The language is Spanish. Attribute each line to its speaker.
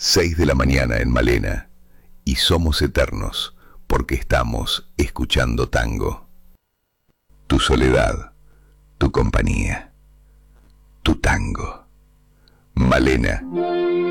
Speaker 1: 6 de la mañana en Malena, y somos eternos porque estamos escuchando tango. Tu soledad, tu compañía, tu tango. Malena.